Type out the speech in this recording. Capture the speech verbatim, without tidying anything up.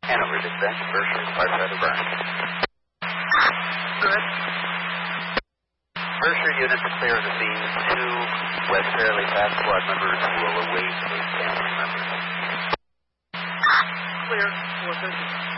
Hanover dispatch, Berkshire, firefighter burn. Good. Berkshire unit to clear the scene. Two West Fairleigh Path squad members will await a family member. Clear. four fifty.